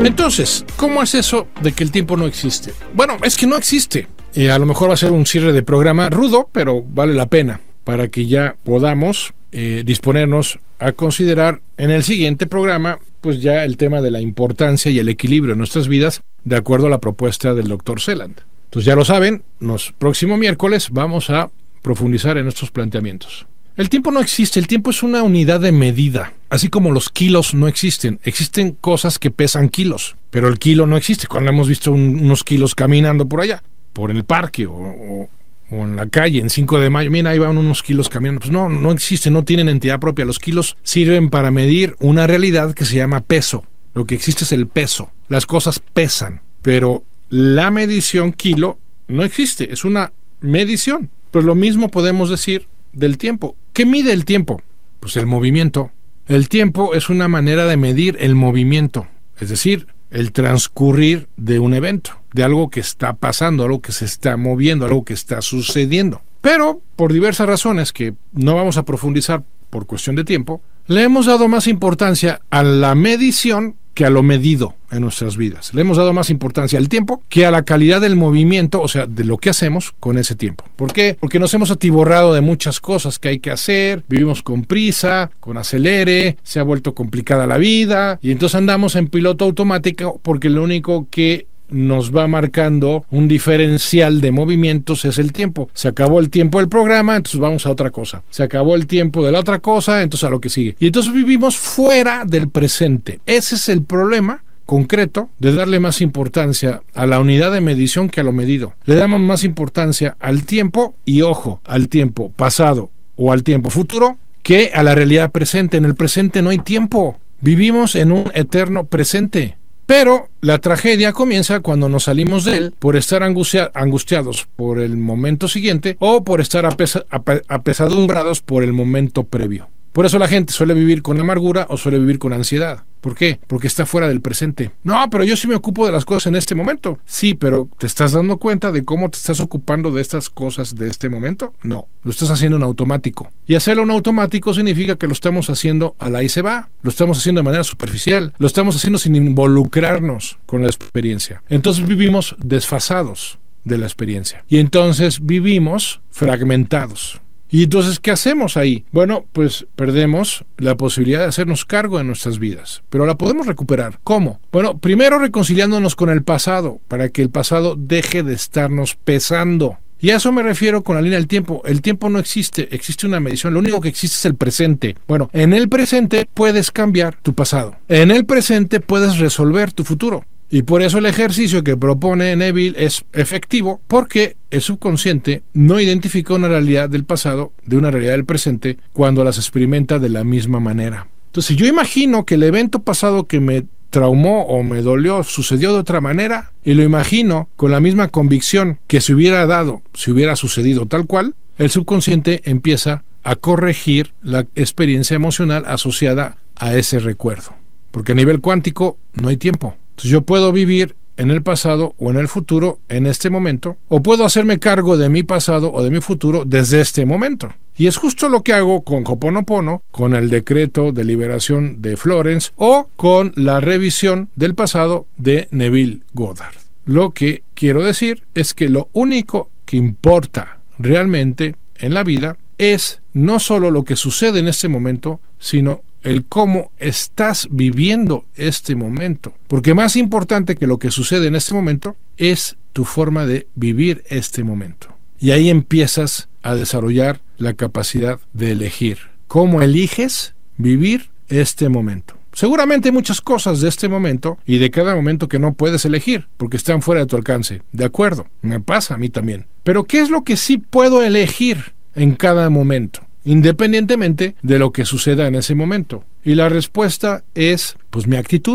Entonces, ¿cómo es eso de que el tiempo no existe? Bueno, es que no existe. A lo mejor va a ser un cierre de programa rudo, pero vale la pena para que ya podamos disponernos a considerar en el siguiente programa pues ya el tema de la importancia y el equilibrio en nuestras vidas de acuerdo a la propuesta del Dr. Celand. Entonces ya lo saben, próximo miércoles vamos a profundizar en estos planteamientos. El tiempo no existe, el tiempo es una unidad de medida, así como los kilos no existen. Existen cosas que pesan kilos, pero el kilo no existe. Cuando hemos visto unos kilos caminando por allá, por el parque o en la calle, en 5 de mayo, mira, ahí van unos kilos caminando. Pues no existe, no tienen entidad propia. Los kilos sirven para medir una realidad que se llama peso. Lo que existe es el peso. Las cosas pesan, pero la medición kilo no existe, es una medición. Pues lo mismo podemos decir del tiempo. ¿Qué mide el tiempo? Pues el movimiento. El tiempo es una manera de medir el movimiento, es decir, el transcurrir de un evento, de algo que está pasando, algo que se está moviendo, algo que está sucediendo. Pero, por diversas razones que no vamos a profundizar por cuestión de tiempo, le hemos dado más importancia a la medición que a lo medido en nuestras vidas. Le hemos dado más importancia al tiempo que a la calidad del movimiento, o sea, de lo que hacemos con ese tiempo. ¿Por qué? Porque nos hemos atiborrado de muchas cosas que hay que hacer, vivimos con prisa, con acelere, se ha vuelto complicada la vida, y entonces andamos en piloto automático porque lo único que nos va marcando un diferencial de movimientos es el tiempo. Se acabó el tiempo del programa, entonces vamos a otra cosa. Se acabó el tiempo de la otra cosa, entonces a lo que sigue. Y entonces vivimos fuera del presente. Ese es el problema concreto de darle más importancia a la unidad de medición que a lo medido. Le damos más importancia al tiempo y, ojo, al tiempo pasado o al tiempo futuro que a la realidad presente. En el presente no hay tiempo. Vivimos en un eterno presente. Pero la tragedia comienza cuando nos salimos de él por estar angustiados por el momento siguiente o por estar apesadumbrados por el momento previo. Por eso la gente suele vivir con amargura o suele vivir con ansiedad. ¿Por qué? Porque está fuera del presente. No, pero yo sí me ocupo de las cosas en este momento. Sí, pero ¿te estás dando cuenta de cómo te estás ocupando de estas cosas de este momento? No, lo estás haciendo en automático. Y hacerlo en automático significa que lo estamos haciendo a la y se va. Lo estamos haciendo de manera superficial. Lo estamos haciendo sin involucrarnos con la experiencia. Entonces vivimos desfasados de la experiencia. Y entonces vivimos fragmentados. ¿Y entonces qué hacemos ahí? Bueno, pues perdemos la posibilidad de hacernos cargo de nuestras vidas, pero la podemos recuperar. ¿Cómo? Bueno, primero reconciliándonos con el pasado, para que el pasado deje de estarnos pesando. Y a eso me refiero con la línea del tiempo. El tiempo no existe, existe una medición. Lo único que existe es el presente. Bueno, en el presente puedes cambiar tu pasado. En el presente puedes resolver tu futuro. Y por eso el ejercicio que propone Neville es efectivo, porque el subconsciente no identifica una realidad del pasado de una realidad del presente cuando las experimenta de la misma manera. Entonces, si yo imagino que el evento pasado que me traumó o me dolió sucedió de otra manera, y lo imagino con la misma convicción que se hubiera dado si hubiera sucedido tal cual, el subconsciente empieza a corregir la experiencia emocional asociada a ese recuerdo. Porque a nivel cuántico no hay tiempo. Entonces yo puedo vivir en el pasado o en el futuro en este momento, o puedo hacerme cargo de mi pasado o de mi futuro desde este momento. Y es justo lo que hago con Ho'oponopono, con el decreto de liberación de Florence o con la revisión del pasado de Neville Goddard. Lo que quiero decir es que lo único que importa realmente en la vida es no solo lo que sucede en este momento, sino el cómo estás viviendo este momento. Porque más importante que lo que sucede en este momento es tu forma de vivir este momento. Y ahí empiezas a desarrollar la capacidad de elegir. ¿Cómo eliges vivir este momento? Seguramente hay muchas cosas de este momento y de cada momento que no puedes elegir, porque están fuera de tu alcance. De acuerdo, me pasa a mí también. Pero ¿qué es lo que sí puedo elegir en cada momento, independientemente de lo que suceda en ese momento? Y la respuesta es, pues, mi actitud.